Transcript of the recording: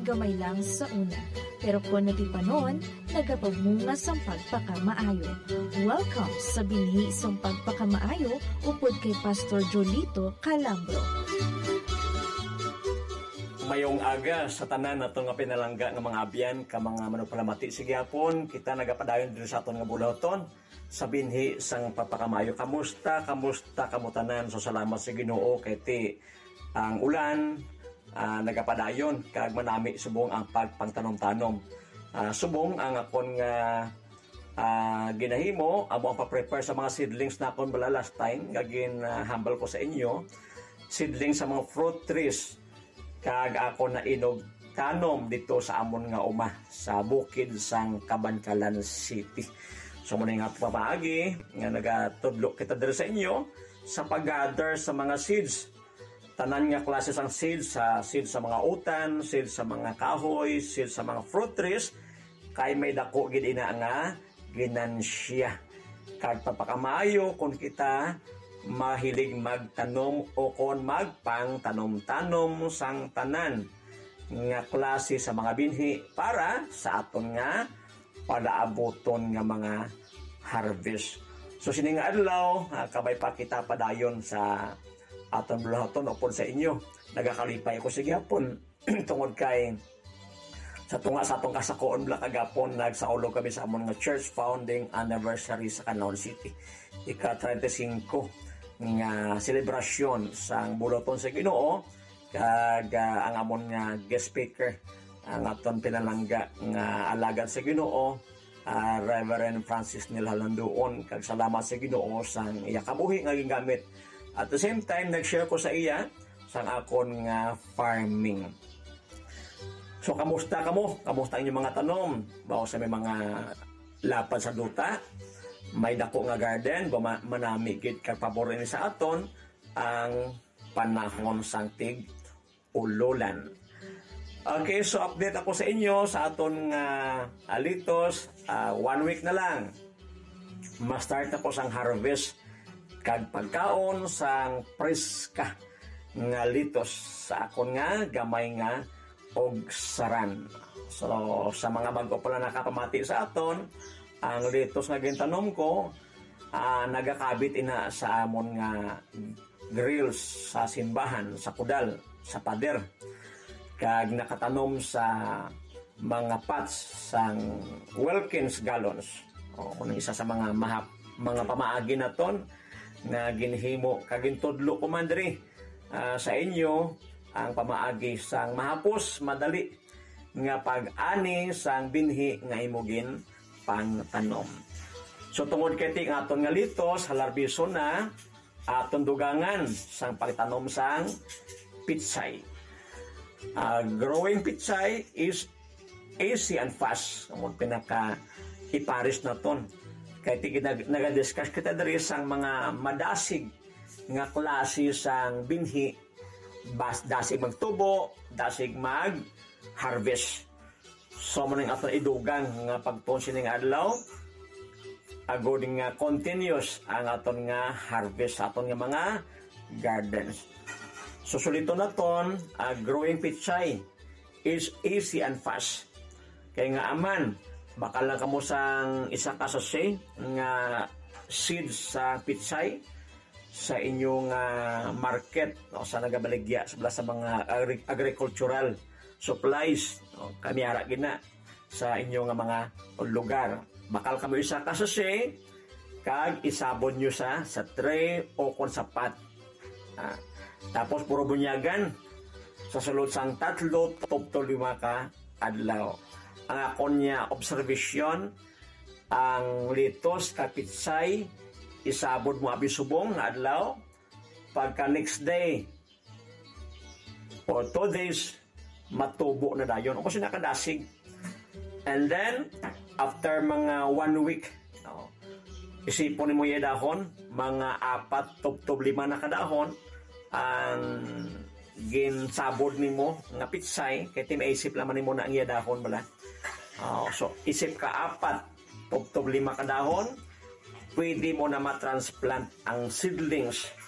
gamay lang sa una. Pero kung natipanon, nagapagmunga sang pagpakamaayo. Welcome sa binhi sang pagpakamaayo upod kay Pastor Jolito Calambro. Mayong aga sa tanan nato nga pinalangga nga mga abyan ka mga manupalamati sige hapon kita nagapadayon diri sa aton nga bulaton sa binhi sang pagpakamaayo. Kamusta kamutanan? So salamat sa Ginoo kay ti ang ulan nagapadayon kag manami subong ang pagpangtanom-tanom. Subong ang akon nga ginahimo amo ang pa-prepare sa mga seedlings na akon bala last time gagin humble ko sa inyo seedlings sa mga fruit trees kag ako na inog tanom dito sa amon nga uma sa bukid sang Cabancalan City. So muna nga papaagi nga nagatudlo kita diri sa inyo sa pag-gather sa mga seeds. Tanan nga klase sang seeds sa mga utan, seeds sa mga kahoy, seeds sa mga fruit trees kay may dako gid ina nga ginansya. Kag papakamaayo kung kita mahilig magtanom o kon magpangtanom-tanom sang tanan nga klase sa mga binhi para sa aton nga palaaboton nga mga harvest. So sining adlaw kabay pa kita padayon sa aton bulaton upod sa inyo. Nagakalipay ko sige hapon tungod kay sa tunga sa atong kasakoon bla kagapon nagsaulo kami sa amon nga church founding anniversary sa Canlaon City. Ika-35 nga selebrasyon sang bulaton sa Ginoo kag ang amon nga guest speaker ang aton pinalangga nga alagad sa Ginoo Reverend Francis Nilhalandoon. Kag salamat sa Ginoo sang iya kabuhi nga gingamit. At the same time nag-share ko sa iya sang akon nga farming. So kamusta kamo? Kamusta inyong mga tanom? Bawo sa may mga lapad sa duta, may dako nga garden, manami gid kag pabor ini sa aton ang panahon sang tig-ulolan. Okay, so update ako sa inyo sa aton nga alitos. 1 week na lang ma-start ako sang harvest kag pagkaon sang preska nga litos sa akon nga gamay nga og saran. So sa mga bago pala nakapamati sa aton, ang litos nga gintanom ko nagakabit ina sa amon nga grills sa simbahan, sa kudal, sa pader. Kag nakatanom sa mga pots sang Wilkins gallons. Kung isa sa mga pamaagi naton nga ginhimo kag gintudlo ko man diri sa inyo ang pamaagi sang mahapos madali nga pag-ani sang binhi nga imugin pangtanom. So tungod kay ti aton nga litos halarbiso na aton dugangan sang pagtanom sang pitsay. Growing pitsay is easy and fast. Ang pinaka iparis na ton. Kaya nagadiscuss kita diri sang mga madasig nga klase sang binhi. Dasig magtubo, dasig mag-harvest. So mo nang aton idugang nga pagpunsin ng adlaw. According nga continuous ang aton nga harvest aton nga mga gardens. So sulito na ton, growing pitsay is easy and fast. Kaya nga aman, bakal lang kamo sang isa ka sachet nga seeds sa pitsay sa inyong market o sa nagabaligya sa mga agricultural supplies kami ara gina sa inyong mga lugar. Bakal kamo isa ka sachet kag isabon nyo sa tray o kon sa pot. Tapos puro bunyagan sa sulod sang 3-5 ka adlaw. Ang akon niya observation ang litos kapitsay isabod mo abi subong nga adlaw pagka next day or 2 days matubo na dayon o kasi nakadasig. And then after mga 1 week isipon mo yung dahon mga 4-5 na kadahon ang ginsabod nimo nga pitsay kay maisip laman nimo na ang dahon bala. So isip ka 4-5 ka dahon, pwede mo na matransplant ang seedlings